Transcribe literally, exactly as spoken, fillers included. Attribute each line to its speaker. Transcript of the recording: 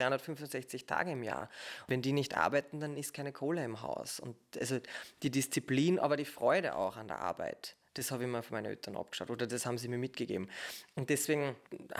Speaker 1: dreihundertfünfundsechzig Tage im Jahr. Wenn die nicht arbeiten, dann ist keine Kohle im Haus. Und also die Disziplin, aber die Freude auch an der Arbeit, das habe ich mir von meinen Eltern abgeschaut oder das haben sie mir mitgegeben. Und deswegen